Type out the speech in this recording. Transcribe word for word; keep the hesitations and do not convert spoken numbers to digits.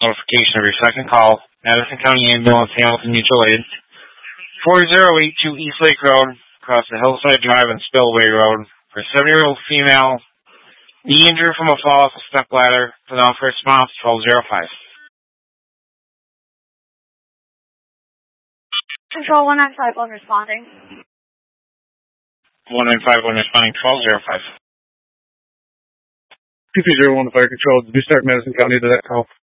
notification of your second call. Madison County Ambulance, Hamilton Mutual Aid. four zero eight two East Lake Road, across the Hillside Drive and Spillway Road, for a seven-year-old female, knee injury from a fall off a step ladder. For the offer response, twelve oh five. Control one nine five one responding. one nine five one responding, twelve oh five. two three zero one Fire Control. Did we start Madison County to that call?